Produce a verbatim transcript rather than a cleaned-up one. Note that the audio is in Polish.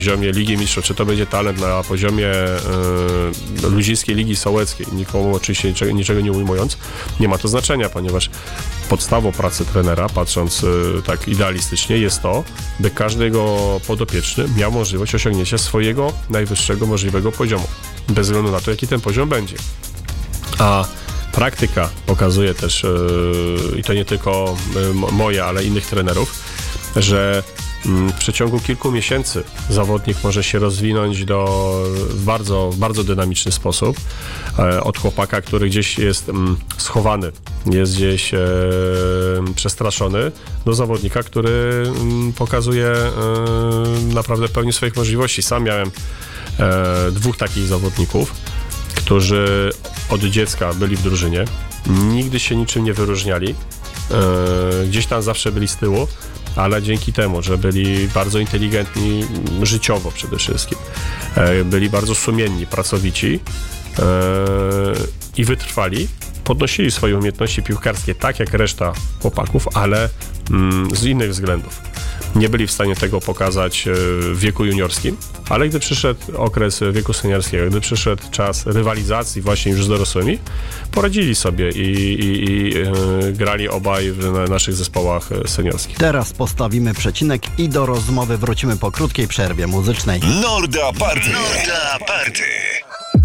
poziomie Ligi Mistrzów, czy to będzie talent na poziomie y, Ludziskiej Ligi Sołeckiej, nikomu oczywiście niczego, niczego nie ujmując, nie ma to znaczenia, ponieważ podstawą pracy trenera, patrząc y, tak idealistycznie, jest to, by każdy jego podopieczny miał możliwość osiągnięcia swojego najwyższego możliwego poziomu, bez względu na to, jaki ten poziom będzie. A praktyka pokazuje też, yy, i to nie tylko yy, moja, ale innych trenerów, że w przeciągu kilku miesięcy zawodnik może się rozwinąć do w bardzo, w bardzo dynamiczny sposób. E, od chłopaka, który gdzieś jest m, schowany, jest gdzieś e, przestraszony, do zawodnika, który m, pokazuje e, naprawdę pełnię swoich możliwości. Sam miałem e, dwóch takich zawodników, którzy od dziecka byli w drużynie, nigdy się niczym nie wyróżniali, e, gdzieś tam zawsze byli z tyłu, ale dzięki temu, że byli bardzo inteligentni życiowo przede wszystkim, e, byli bardzo sumienni, pracowici e, i wytrwali, podnosili swoje umiejętności piłkarskie tak jak reszta chłopaków, ale mm, z innych względów. Nie byli w stanie tego pokazać w wieku juniorskim, ale gdy przyszedł okres wieku seniorskiego, gdy przyszedł czas rywalizacji właśnie już z dorosłymi, poradzili sobie i, i, i yy, grali obaj w na naszych zespołach seniorskich. Teraz postawimy przecinek i do rozmowy wrócimy po krótkiej przerwie muzycznej. Norda Party. Norda Party.